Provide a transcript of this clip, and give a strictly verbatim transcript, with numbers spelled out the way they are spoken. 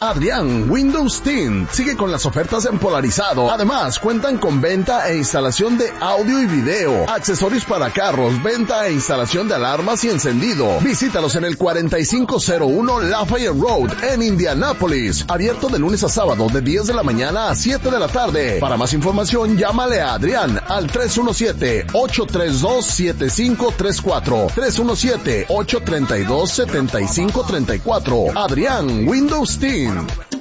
Adrián Windows Tint sigue con las ofertas en polarizado. Además, cuentan con venta e instalación de audio y video, accesorios para carros, venta e instalación de alarmas y encendido. Visítalos en el cuarenta y cinco cero uno Lafayette Road en Indianápolis. Abierto de lunes a sábado de diez de la mañana a siete de la tarde. Para más información, llámale a Adrián al tres uno siete, ocho tres dos, siete cinco tres cuatro. tres uno siete, ocho tres dos, siete cinco tres cuatro. Adrián Windows Tint.